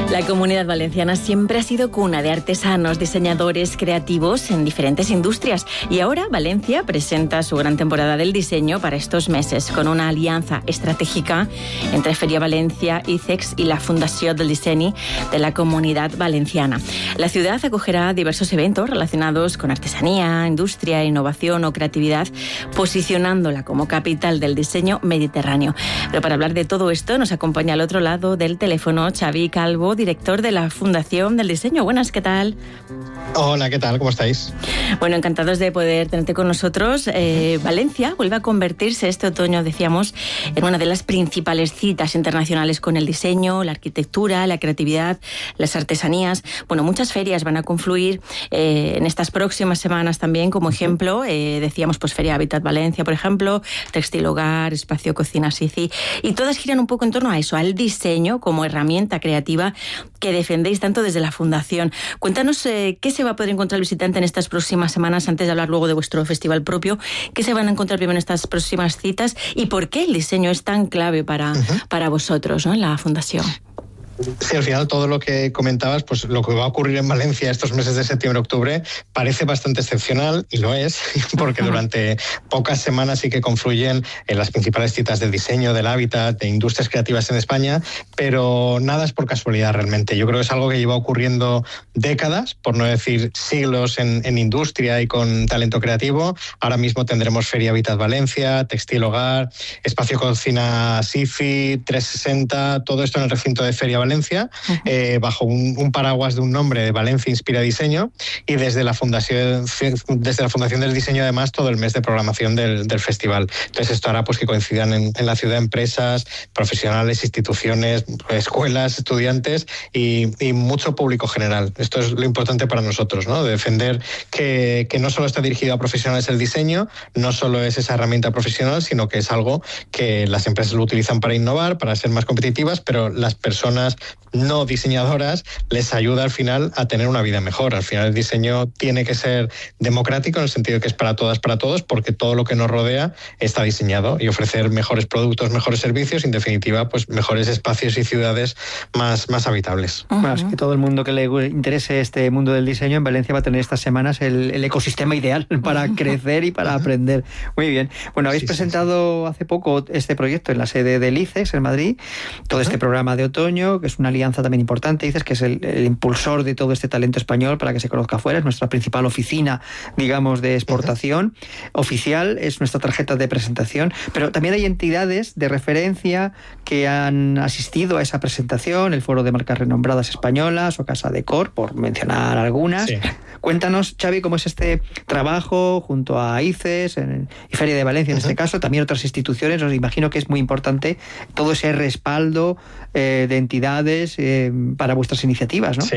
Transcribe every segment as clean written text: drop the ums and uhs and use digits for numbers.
La Comunidad Valenciana siempre ha sido cuna de artesanos, diseñadores creativos en diferentes industrias y ahora Valencia presenta su gran temporada del diseño para estos meses con una alianza estratégica entre Feria Valencia, ICEX y la Fundació del Disseny de la Comunidad Valenciana. La ciudad acogerá diversos eventos relacionados con artesanía, industria, innovación o creatividad, posicionándola como capital del diseño mediterráneo. Pero para hablar de todo esto nos acompaña al otro lado del teléfono Xavi Calvo, director de la Fundación del Diseño. Buenas, ¿qué tal? Hola, ¿qué tal? ¿Cómo estáis? Bueno, encantados de poder tenerte con nosotros. Valencia vuelve a convertirse este otoño, decíamos, en una de las principales citas internacionales con el diseño, la arquitectura, la creatividad, las artesanías. Bueno, muchas ferias van a confluir en estas próximas semanas también. Como ejemplo, decíamos, pues Feria Habitat Valencia, por ejemplo, Textil Hogar, Espacio Cocina Sici, y todas giran un poco en torno a eso, al diseño como herramienta creativa que defendéis tanto desde la Fundación. Cuéntanos qué se va a poder encontrar el visitante en estas próximas semanas, antes de hablar luego de vuestro festival propio. ¿Qué se van a encontrar primero en estas próximas citas y por qué el diseño es tan clave para vosotros, ¿no?, en la Fundación? Sí, al final todo lo que comentabas, pues lo que va a ocurrir en Valencia estos meses de septiembre-octubre parece bastante excepcional, y lo es, porque durante pocas semanas sí que confluyen en las principales citas del diseño, del hábitat, de industrias creativas en España, pero nada es por casualidad realmente. Yo creo que es algo que lleva ocurriendo décadas, por no decir siglos, en industria y con talento creativo. Ahora mismo tendremos Feria Habitat Valencia, Textil Hogar, Espacio Cocina Sici, 360, todo esto en el recinto de Feria Valencia, bajo un paraguas de un nombre de Valencia Inspira Diseño, y desde la Fundación del Diseño, además, todo el mes de programación del festival. Entonces esto hará pues que coincidan en la ciudad empresas, profesionales, instituciones, escuelas, estudiantes y mucho público general. Esto es lo importante para nosotros, ¿no? De defender que no solo está dirigido a profesionales el diseño, no solo es esa herramienta profesional, sino que es algo que las empresas lo utilizan para innovar, para ser más competitivas, pero las personas no diseñadoras les ayuda al final a tener una vida mejor. Al final el diseño tiene que ser democrático, en el sentido de que es para todas, para todos, porque todo lo que nos rodea está diseñado, y ofrecer mejores productos, mejores servicios, en definitiva, pues mejores espacios y ciudades más habitables. Bueno, es que todo el mundo que le interese este mundo del diseño en Valencia va a tener estas semanas el ecosistema ideal para crecer y para aprender. Muy bien. Bueno, habéis presentado hace poco este proyecto en la sede del ICEX en Madrid, todo este programa de otoño, que es una alianza también importante. Dices que es el impulsor de todo este talento español para que se conozca afuera. Es nuestra principal oficina, digamos, de exportación. Oficial es nuestra tarjeta de presentación, pero también hay entidades de referencia que han asistido a esa presentación, el Foro de Marcas Renombradas Españolas o Casa Decor, por mencionar algunas. Sí. Cuéntanos, Xavi, cómo es este trabajo junto a ICES y Feria de Valencia, en este caso, también otras instituciones. Os imagino que es muy importante todo ese respaldo de entidades para vuestras iniciativas, ¿no? Sí.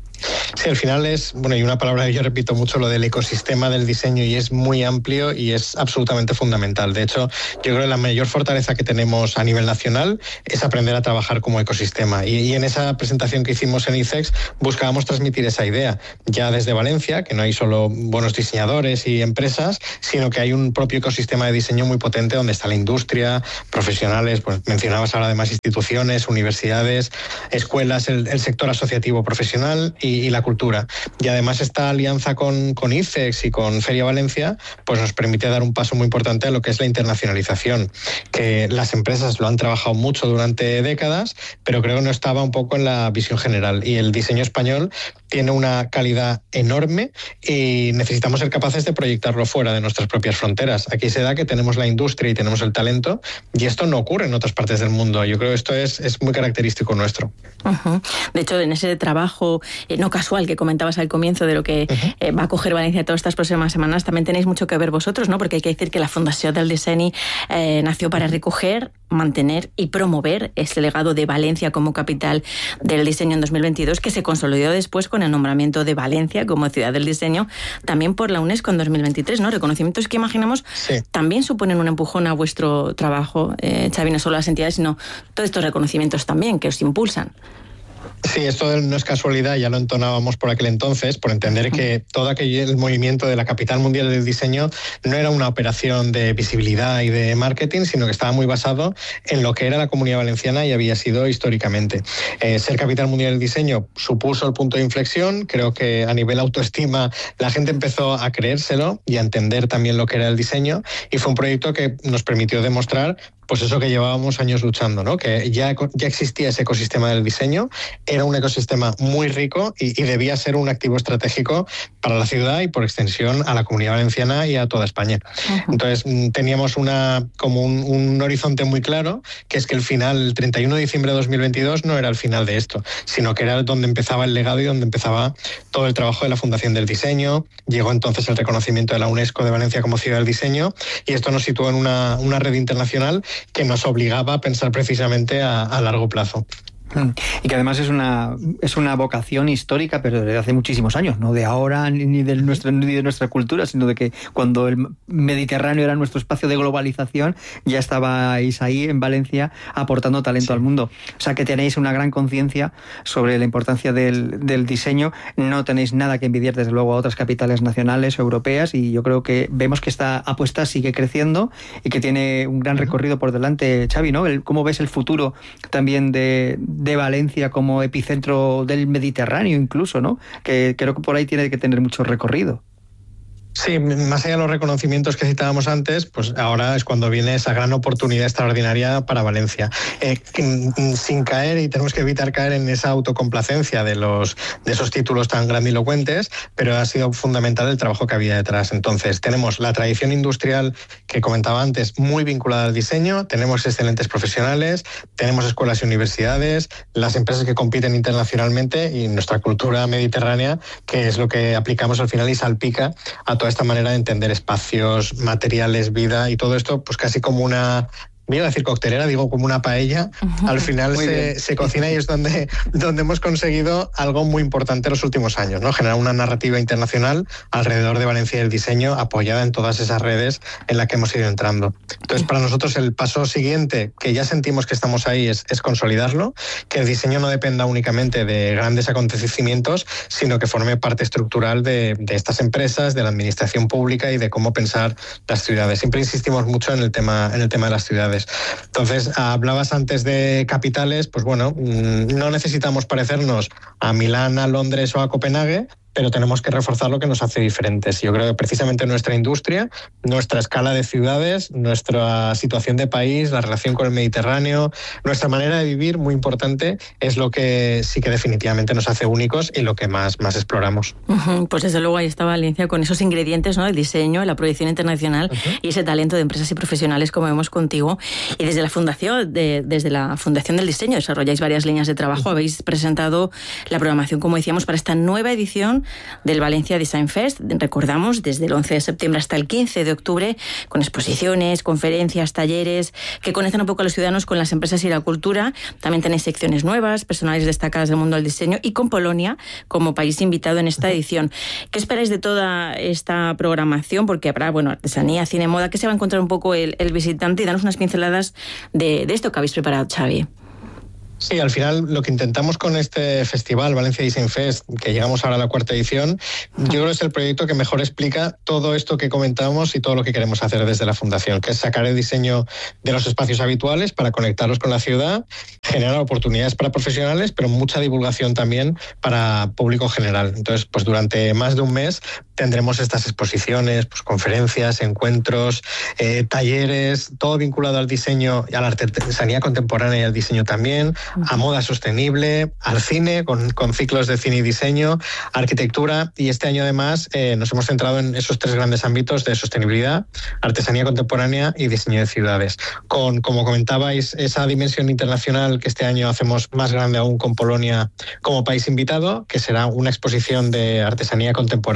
Sí, al final es, bueno, y una palabra que yo repito mucho, lo del ecosistema del diseño, y es muy amplio y es absolutamente fundamental. De hecho, yo creo que la mayor fortaleza que tenemos a nivel nacional es aprender a trabajar como ecosistema. Y en esa presentación que hicimos en ICEX buscábamos transmitir esa idea, ya desde Valencia, que no hay solo buenos diseñadores y empresas, sino que hay un propio ecosistema de diseño muy potente donde está la industria, profesionales, pues mencionabas ahora además instituciones, universidades, escuelas, el sector asociativo profesional y la cultura. Y además esta alianza con ICEX y con Feria Valencia pues nos permite dar un paso muy importante a lo que es la internacionalización, que las empresas lo han trabajado mucho durante décadas, pero creo que no estaba un poco en la visión general, y el diseño español tiene una calidad enorme y necesitamos ser capaces de proyectarlo fuera de nuestras propias fronteras. Aquí se da que tenemos la industria y tenemos el talento, y esto no ocurre en otras partes del mundo. Yo creo que esto es muy característico nuestro. De hecho, en ese trabajo no casual que comentabas al comienzo de lo que va a coger Valencia todas estas próximas semanas, también tenéis mucho que ver vosotros, ¿no? Porque hay que decir que la Fundació del Disseny nació para recoger, mantener y promover ese legado de Valencia como capital del diseño en 2022, que se consolidó después con el nombramiento de Valencia como ciudad del diseño, también por la UNESCO en 2023, ¿no? Reconocimientos que imaginamos también suponen un empujón a vuestro trabajo, Xavi, no solo las entidades, sino todos estos reconocimientos también que os impulsan. Sí, esto no es casualidad, ya lo entonábamos por aquel entonces, por entender que todo el movimiento de la capital mundial del diseño no era una operación de visibilidad y de marketing, sino que estaba muy basado en lo que era la Comunidad Valenciana y había sido históricamente. Ser capital mundial del diseño supuso el punto de inflexión. Creo que a nivel autoestima la gente empezó a creérselo y a entender también lo que era el diseño, y fue un proyecto que nos permitió demostrar pues eso que llevábamos años luchando, ¿no? Que ya existía ese ecosistema del diseño, era un ecosistema muy rico y debía ser un activo estratégico para la ciudad y por extensión a la Comunidad Valenciana y a toda España. Entonces teníamos un horizonte muy claro, que es que el final, el 31 de diciembre de 2022, no era el final de esto, sino que era donde empezaba el legado y donde empezaba todo el trabajo de la Fundación del Diseño. Llegó entonces el reconocimiento de la UNESCO de Valencia como Ciudad del Diseño, y esto nos situó en una red internacional que nos obligaba a pensar precisamente a largo plazo. Y que además es una vocación histórica, pero desde hace muchísimos años, no de ahora ni de nuestra cultura, sino de que cuando el Mediterráneo era nuestro espacio de globalización, ya estabais ahí en Valencia aportando talento al mundo. O sea que tenéis una gran conciencia sobre la importancia del diseño. No tenéis nada que envidiar desde luego a otras capitales nacionales o europeas, y yo creo que vemos que esta apuesta sigue creciendo y que tiene un gran recorrido por delante. Xavi, ¿no? ¿Cómo ves el futuro también de Valencia como epicentro del Mediterráneo incluso, ¿no? Que creo que por ahí tiene que tener mucho recorrido. Sí, más allá de los reconocimientos que citábamos antes, pues ahora es cuando viene esa gran oportunidad extraordinaria para Valencia. Sin caer, y tenemos que evitar caer en esa autocomplacencia de esos títulos tan grandilocuentes, pero ha sido fundamental el trabajo que había detrás. Entonces, tenemos la tradición industrial que comentaba antes, muy vinculada al diseño, tenemos excelentes profesionales, tenemos escuelas y universidades, las empresas que compiten internacionalmente y nuestra cultura mediterránea, que es lo que aplicamos al final y salpica a toda esta manera de entender espacios, materiales, vida y todo esto, pues casi como una... Me iba a decir coctelera, digo como una paella. Al final se cocina, y es donde hemos conseguido algo muy importante en los últimos años, ¿no? Generar una narrativa internacional alrededor de Valencia y el diseño, apoyada en todas esas redes en las que hemos ido entrando. Entonces, para nosotros el paso siguiente, que ya sentimos que estamos ahí, es consolidarlo, que el diseño no dependa únicamente de grandes acontecimientos, sino que forme parte estructural de estas empresas, de la administración pública y de cómo pensar las ciudades. Siempre insistimos mucho en el tema de las ciudades. Entonces, hablabas antes de capitales, pues bueno, no necesitamos parecernos a Milán, a Londres o a Copenhague, pero tenemos que reforzar lo que nos hace diferentes. Yo creo que precisamente nuestra industria, nuestra escala de ciudades, nuestra situación de país, la relación con el Mediterráneo, nuestra manera de vivir, muy importante, es lo que sí que definitivamente nos hace únicos y lo que más exploramos. Pues desde luego ahí está Valencia con esos ingredientes, ¿no? El diseño, la proyección internacional y ese talento de empresas y profesionales, como vemos contigo. Y desde la Fundación del Diseño desarrolláis varias líneas de trabajo. Habéis presentado la programación, como decíamos, para esta nueva edición del Valencia Design Fest. Recordamos, desde el 11 de septiembre hasta el 15 de octubre, con exposiciones, conferencias, talleres que conectan un poco a los ciudadanos con las empresas y la cultura. También tenéis secciones nuevas, personales destacadas del mundo del diseño, y con Polonia como país invitado en esta edición. ¿Qué esperáis de toda esta programación? Porque habrá, artesanía, cine, moda. ¿Qué se va a encontrar un poco el visitante? Y danos unas pinceladas de esto que habéis preparado, Xavi. Sí, al final lo que intentamos con este festival, Valencia Design Fest, que llegamos ahora a la 4ª edición, yo creo que es el proyecto que mejor explica todo esto que comentamos y todo lo que queremos hacer desde la Fundación, que es sacar el diseño de los espacios habituales para conectarlos con la ciudad, generar oportunidades para profesionales, pero mucha divulgación también para público general. Entonces, pues durante más de un mes tendremos estas exposiciones, pues conferencias, encuentros, talleres, todo vinculado al diseño, a la artesanía contemporánea y al diseño también, a moda sostenible, al cine, con ciclos de cine y diseño, arquitectura, y este año además nos hemos centrado en esos 3 grandes ámbitos de sostenibilidad, artesanía contemporánea y diseño de ciudades. Como comentabais, esa dimensión internacional que este año hacemos más grande aún con Polonia como país invitado, que será una exposición de artesanía contemporánea y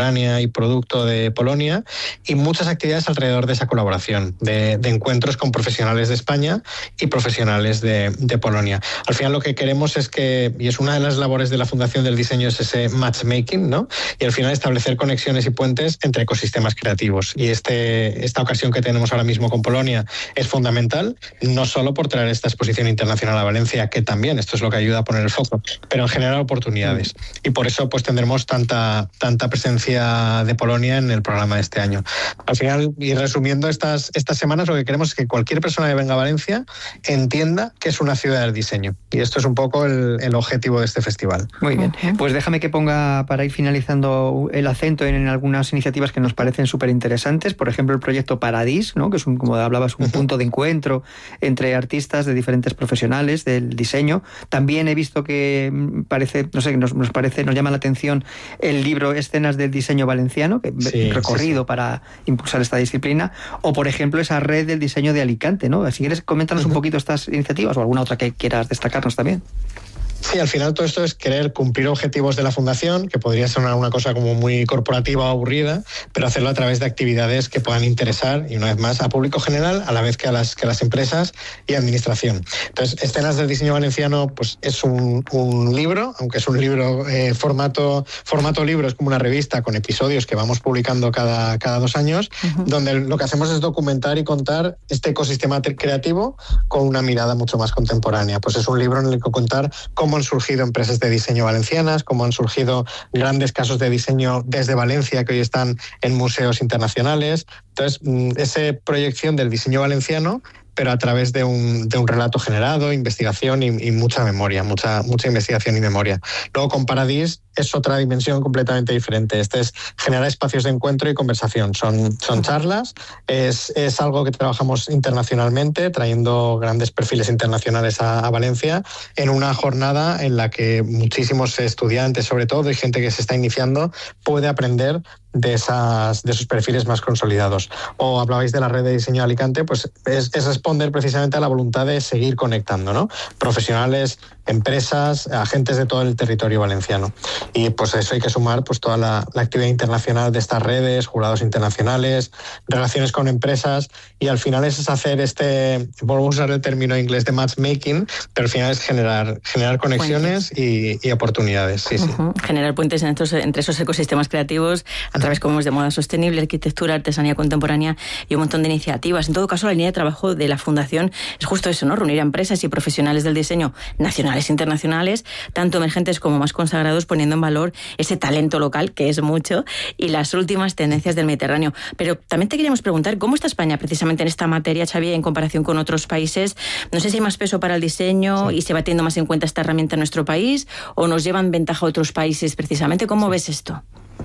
producto de Polonia, y muchas actividades alrededor de esa colaboración, de encuentros con profesionales de España y profesionales de Polonia. Al final lo que queremos es que, y es una de las labores de la Fundación del Diseño, es ese matchmaking, ¿no? Y al final establecer conexiones y puentes entre ecosistemas creativos. Y esta ocasión que tenemos ahora mismo con Polonia es fundamental, no solo por traer esta exposición internacional a Valencia, que también esto es lo que ayuda a poner el foco, pero en generar oportunidades. Y por eso pues tendremos tanta presencia de Polonia en el programa de este año. Al final, y resumiendo estas semanas, lo que queremos es que cualquier persona que venga a Valencia entienda que es una ciudad del diseño. Y esto es un poco el objetivo de este festival. Muy bien. Pues déjame que ponga, para ir finalizando, el acento en algunas iniciativas que nos parecen súper interesantes. Por ejemplo, el proyecto Paradis, ¿no? Que es, como hablabas, un punto de encuentro entre artistas de diferentes profesionales del diseño. También he visto que parece, no sé, nos llama la atención el libro Escenas del Diseño Valenciano, que recorrido para impulsar esta disciplina, o por ejemplo esa red del diseño de Alicante, ¿no? Si quieres, coméntanos un poquito estas iniciativas o alguna otra que quieras destacarnos también. Sí, al final todo esto es querer cumplir objetivos de la Fundación, que podría ser una cosa como muy corporativa o aburrida, pero hacerlo a través de actividades que puedan interesar, y una vez más, a público general, a la vez que a las empresas y administración. Entonces, Escenas del Diseño Valenciano pues es un libro, aunque es un libro formato libro, es como una revista con episodios que vamos publicando cada 2 años, donde lo que hacemos es documentar y contar este ecosistema creativo con una mirada mucho más contemporánea. Pues es un libro en el que contar cómo han surgido empresas de diseño valencianas, cómo han surgido grandes casos de diseño desde Valencia que hoy están en museos internacionales. Entonces, esa proyección del diseño valenciano, pero a través de un relato generado, investigación y mucha memoria, mucha investigación y memoria. Luego, con Paradis es otra dimensión completamente diferente. Este es generar espacios de encuentro y conversación. Son charlas, es algo que trabajamos internacionalmente, trayendo grandes perfiles internacionales a Valencia, en una jornada en la que muchísimos estudiantes, sobre todo, y gente que se está iniciando, puede aprender de esos perfiles más consolidados. O hablabais de la red de diseño de Alicante, pues es responder precisamente a la voluntad de seguir conectando, ¿no? Profesionales, empresas, agentes de todo el territorio valenciano. Y pues eso hay que sumar pues toda la actividad internacional de estas redes, jurados internacionales, relaciones con empresas, y al final es hacer vuelvo a usar el término inglés de matchmaking, pero al final es generar conexiones y oportunidades. Sí. Generar puentes entre esos ecosistemas creativos a través, como es, de moda sostenible, arquitectura, artesanía contemporánea y un montón de iniciativas. En todo caso, la línea de trabajo de la Fundación es justo eso, ¿no? Reunir a empresas y profesionales del diseño nacionales e internacionales, tanto emergentes como más consagrados, poniendo en valor ese talento local, que es mucho, y las últimas tendencias del Mediterráneo. Pero también te queríamos preguntar, ¿cómo está España precisamente en esta materia, Xavi, en comparación con otros países? No sé si hay más peso para el diseño y se va teniendo más en cuenta esta herramienta en nuestro país, o nos llevan ventaja otros países precisamente. ¿Cómo ves esto?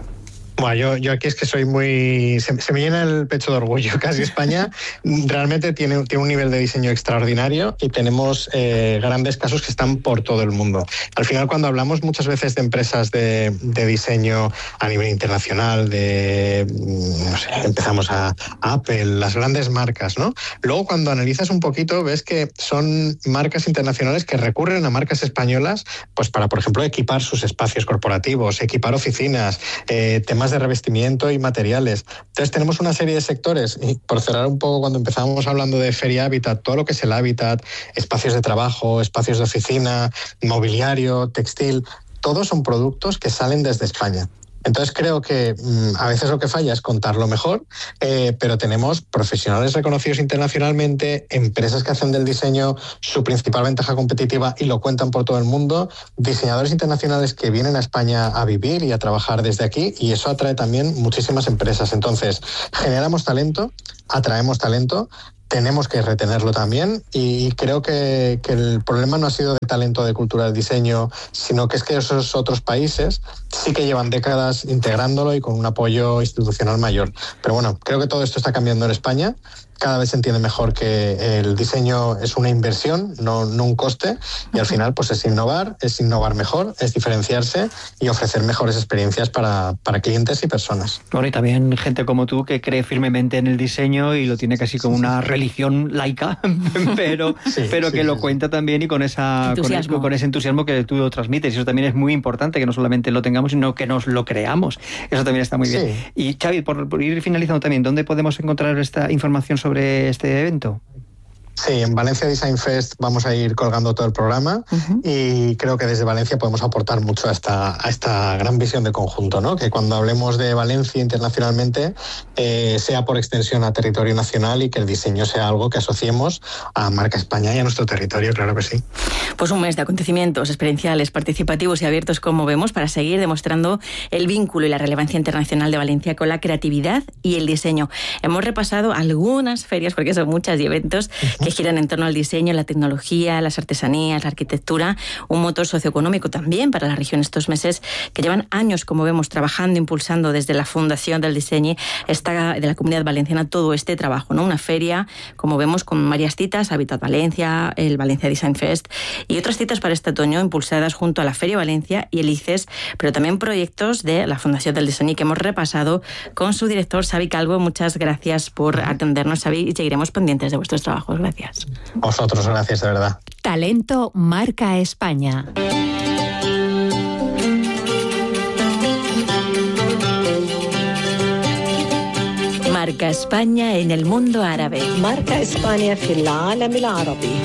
Bueno, yo aquí es que soy muy... Se me llena el pecho de orgullo. Casi España realmente tiene un nivel de diseño extraordinario, y tenemos grandes casos que están por todo el mundo. Al final, cuando hablamos muchas veces de empresas de diseño a nivel internacional, no sé, empezamos a Apple, las grandes marcas, ¿no? Luego, cuando analizas un poquito, ves que son marcas internacionales que recurren a marcas españolas pues para, por ejemplo, equipar sus espacios corporativos, equipar oficinas, temas de revestimiento y materiales. Entonces tenemos una serie de sectores, y por cerrar un poco, cuando empezamos hablando de Feria Habitat, todo lo que es el hábitat, espacios de trabajo, espacios de oficina, mobiliario, textil, todos son productos que salen desde España. Entonces creo que a veces lo que falla es contarlo mejor, pero tenemos profesionales reconocidos internacionalmente, empresas que hacen del diseño su principal ventaja competitiva y lo cuentan por todo el mundo, diseñadores internacionales que vienen a España a vivir y a trabajar desde aquí, y eso atrae también muchísimas empresas. Entonces, generamos talento, atraemos talento, tenemos que retenerlo también, y creo que el problema no ha sido de talento de cultura del diseño, sino que es que esos otros países sí que llevan décadas integrándolo y con un apoyo institucional mayor. Pero bueno, creo que todo esto está cambiando en España, cada vez se entiende mejor que el diseño es una inversión, no un coste, y al final pues es innovar mejor, es diferenciarse y ofrecer mejores experiencias para clientes y personas. Bueno, y también gente como tú que cree firmemente en el diseño y lo tiene casi como una religión laica, pero que lo cuenta también y con ese entusiasmo que tú lo transmites. Y eso también es muy importante, que no solamente lo tengamos, sino que nos lo creamos. Eso también está muy bien. Y Xavi, por ir finalizando también, ¿dónde podemos encontrar esta información sobre este evento? Sí, en Valencia Design Fest vamos a ir colgando todo el programa y creo que desde Valencia podemos aportar mucho a esta gran visión de conjunto, ¿no? Que cuando hablemos de Valencia internacionalmente sea por extensión a territorio nacional y que el diseño sea algo que asociemos a Marca España y a nuestro territorio, claro que sí. Pues un mes de acontecimientos experienciales, participativos y abiertos, como vemos, para seguir demostrando el vínculo y la relevancia internacional de Valencia con la creatividad y el diseño. Hemos repasado algunas ferias, porque son muchas, y eventos que giran en torno al diseño, la tecnología, las artesanías, la arquitectura, un motor socioeconómico también para la región estos meses, que llevan años, como vemos, trabajando, impulsando desde la Fundación del Diseño de la Comunidad Valenciana todo este trabajo, ¿no? Una feria, como vemos, con varias citas, Habitat Valencia, el Valencia Design Fest y otras citas para este otoño impulsadas junto a la Feria Valencia y el ICES, pero también proyectos de la Fundación del Diseño que hemos repasado con su director, Xavi Calvo. Muchas gracias por atendernos, Xavi, y seguiremos pendientes de vuestros trabajos. Gracias. Vosotros, gracias, de verdad. Talento Marca España. Marca España en el mundo árabe. Marca España في العالم العربي.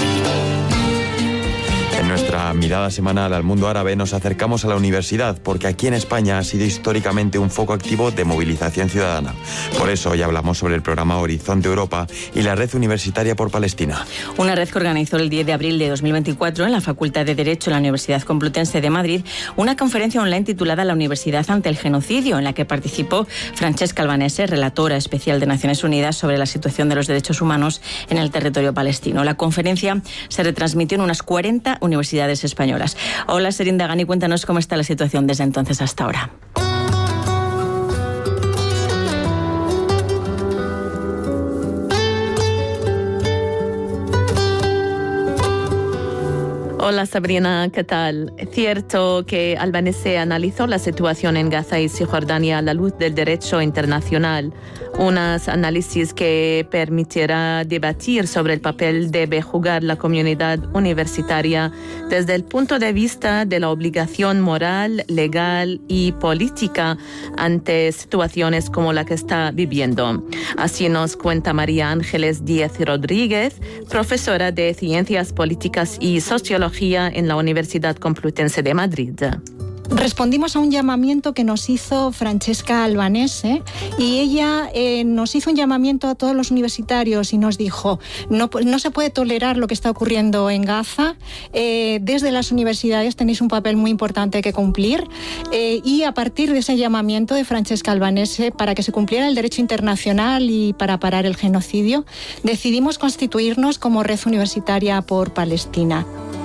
En nuestra mirada semanal al mundo árabe nos acercamos a la universidad, porque aquí en España ha sido históricamente un foco activo de movilización ciudadana. Por eso hoy hablamos sobre el programa Horizonte Europa y la Red Universitaria por Palestina. Una red que organizó el 10 de abril de 2024 en la Facultad de Derecho de la Universidad Complutense de Madrid una conferencia online titulada La Universidad ante el Genocidio, en la que participó Francesca Albanese, relatora especial de Naciones Unidas sobre la situación de los derechos humanos en el territorio palestino. La conferencia se retransmitió en unas 40 universidades españolas. Hola, Serinda Gani, cuéntanos cómo está la situación desde entonces hasta ahora. Hola Sabrina, ¿qué tal? Es cierto que Albanese analizó la situación en Gaza y Cisjordania a la luz del derecho internacional, unos análisis que permitirá debatir sobre el papel que debe jugar la comunidad universitaria desde el punto de vista de la obligación moral, legal y política ante situaciones como la que está viviendo. Así nos cuenta María Ángeles Díez Rodríguez, profesora de Ciencias Políticas y Sociología en la Universidad Complutense de Madrid. Respondimos a un llamamiento que nos hizo Francesca Albanese y ella nos hizo un llamamiento a todos los universitarios y nos dijo, no se puede tolerar lo que está ocurriendo en Gaza, desde las universidades tenéis un papel muy importante que cumplir y a partir de ese llamamiento de Francesca Albanese para que se cumpliera el derecho internacional y para parar el genocidio, decidimos constituirnos como Red Universitaria por Palestina.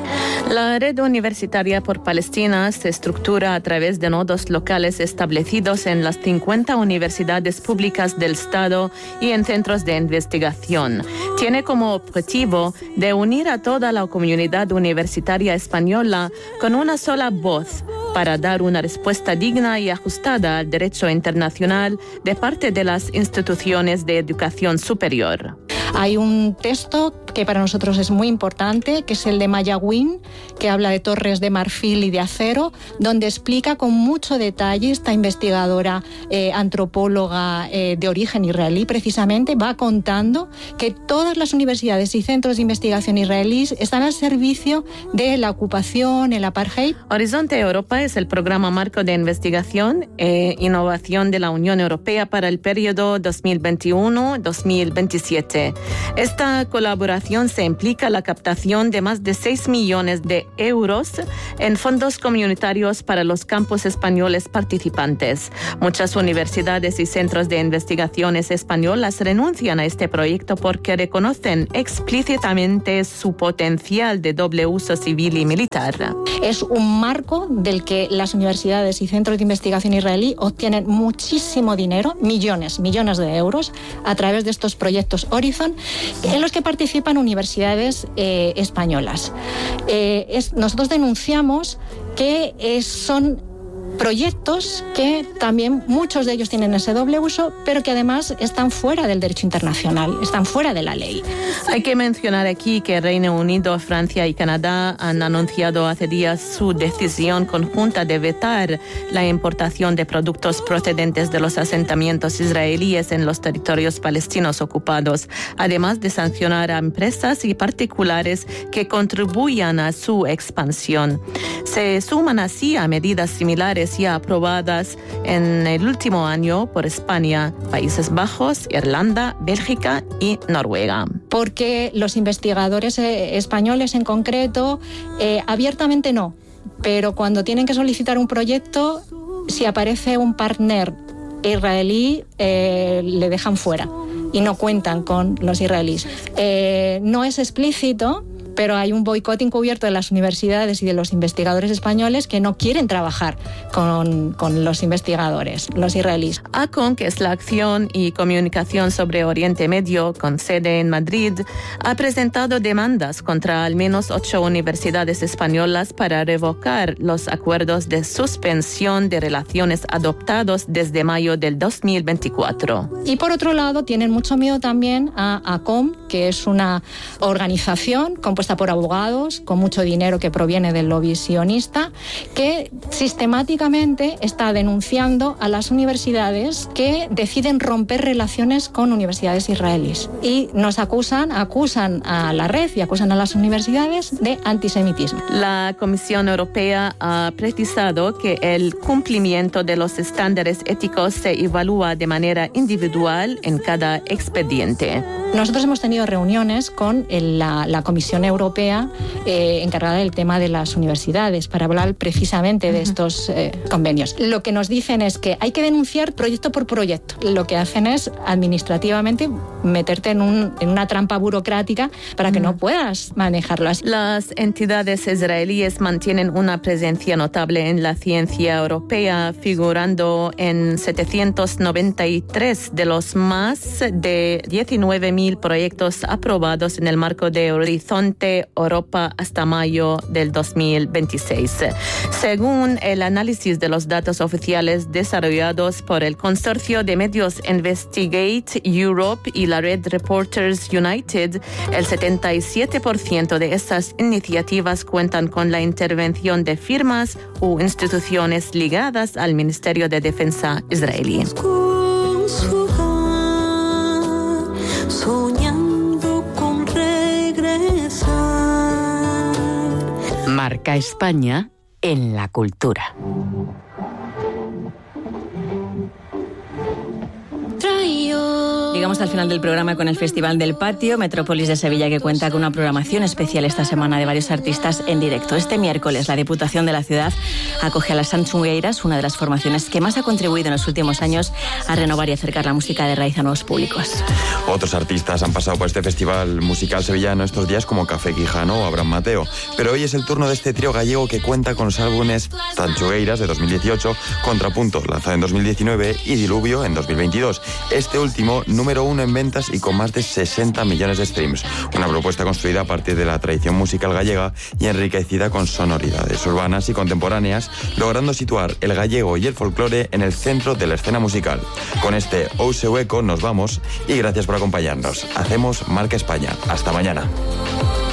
La Red Universitaria por Palestina se estructura a través de nodos locales establecidos en las 50 universidades públicas del Estado y en centros de investigación. Tiene como objetivo de unir a toda la comunidad universitaria española con una sola voz para dar una respuesta digna y ajustada al derecho internacional de parte de las instituciones de educación superior. Hay un texto que para nosotros es muy importante, que es el de Maya Win, que habla de torres de marfil y de acero, donde explica con mucho detalle, esta investigadora antropóloga de origen israelí, precisamente, va contando que todas las universidades y centros de investigación israelíes están al servicio de la ocupación, el apartheid. Horizonte Europa es el programa marco de investigación e innovación de la Unión Europea para el periodo 2021-2027. Esta colaboración operación se implica la captación de más de 6 millones de euros en fondos comunitarios para los campus españoles participantes. Muchas universidades y centros de investigaciones españolas renuncian a este proyecto porque reconocen explícitamente su potencial de doble uso civil y militar. Es un marco del que las universidades y centros de investigación israelí obtienen muchísimo dinero, millones de euros, a través de estos proyectos Horizon, en los que participan universidades españolas. Nosotros denunciamos que son proyectos que también muchos de ellos tienen ese doble uso, pero que además están fuera del derecho internacional, están fuera de la ley. Hay que mencionar aquí que Reino Unido, Francia y Canadá han anunciado hace días su decisión conjunta de vetar la importación de productos procedentes de los asentamientos israelíes en los territorios palestinos ocupados, además de sancionar a empresas y particulares que contribuyan a su expansión. Se suman así a medidas similares ya aprobadas en el último año por España, Países Bajos, Irlanda, Bélgica y Noruega. Porque los investigadores españoles en concreto, abiertamente no, pero cuando tienen que solicitar un proyecto, si aparece un partner israelí, le dejan fuera y no cuentan con los israelíes. No es explícito, pero hay un boicot encubierto de las universidades y de los investigadores españoles que no quieren trabajar con los investigadores, los israelíes. ACON, que es la Acción y Comunicación sobre Oriente Medio, con sede en Madrid, ha presentado demandas contra al menos 8 universidades españolas para revocar los acuerdos de suspensión de relaciones adoptados desde mayo del 2024. Y por otro lado, tienen mucho miedo también a ACOM, que es una organización compuesta por abogados con mucho dinero que proviene del lobby sionista, que sistemáticamente está denunciando a las universidades que deciden romper relaciones con universidades israelíes. Y nos acusan a la red y acusan a las universidades de antisemitismo. La Comisión Europea ha precisado que el cumplimiento de los estándares éticos se evalúa de manera individual en cada expediente. Nosotros hemos tenido reuniones con la Comisión Europea encargada del tema de las universidades para hablar precisamente de estos convenios. Lo que nos dicen es que hay que denunciar proyecto por proyecto. Lo que hacen es administrativamente meterte en una trampa burocrática para que no puedas manejarlo así. Las entidades israelíes mantienen una presencia notable en la ciencia europea, figurando en 793 de los más de 19.000 proyectos aprobados en el marco de Horizonte Europa hasta mayo del 2026. Según el análisis de los datos oficiales desarrollados por el consorcio de medios Investigate Europe y la red Reporters United, el 77% de estas iniciativas cuentan con la intervención de firmas o instituciones ligadas al Ministerio de Defensa israelí. Soñando con regresar. Marca España en la cultura. Llegamos al final del programa con el Festival del Patio, Metrópolis de Sevilla, que cuenta con una programación especial esta semana de varios artistas en directo. Este miércoles, la Diputación de la ciudad acoge a las Sanchungueiras, una de las formaciones que más ha contribuido en los últimos años a renovar y acercar la música de raíz a nuevos públicos. Otros artistas han pasado por este festival musical sevillano estos días, como Café Quijano o Abraham Mateo. Pero hoy es el turno de este trío gallego que cuenta con los álbumes Sanchungueiras de 2018, Contrapunto, lanzado en 2019, y Diluvio en 2022. Este último, número 1 en ventas y con más de 60 millones de streams. Una propuesta construida a partir de la tradición musical gallega y enriquecida con sonoridades urbanas y contemporáneas, logrando situar el gallego y el folclore en el centro de la escena musical. Con este Ouse Eco nos vamos y gracias por acompañarnos. Hacemos Marca España. Hasta mañana.